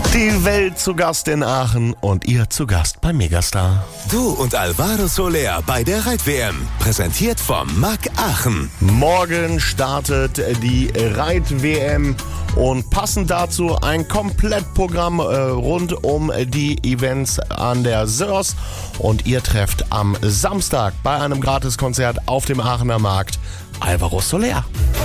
Die Welt zu Gast in Aachen und ihr zu Gast bei Megastar. Du und Alvaro Soler bei der Reit-WM. Präsentiert vom MAC Aachen. Morgen startet die Reit-WM und passend dazu ein Komplettprogramm rund um die Events an der Sörs. Und ihr trefft am Samstag bei einem Gratiskonzert auf dem Aachener Markt Alvaro Soler.